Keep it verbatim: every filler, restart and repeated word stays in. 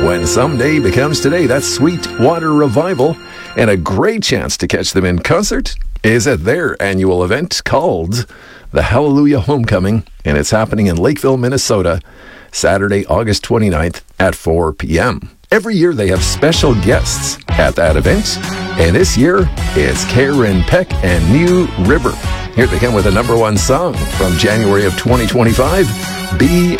when someday becomes today. That's Sweetwater Revival. And a great chance to catch them in concert is at their annual event called the Hallelujah Homecoming, and it's happening in Lakeville, Minnesota, Saturday, August twenty-ninth at four p.m. Every year they have special guests at that event, and this year it's Karen Peck and New River. Here they come with a number one song from January of twenty twenty-five, Be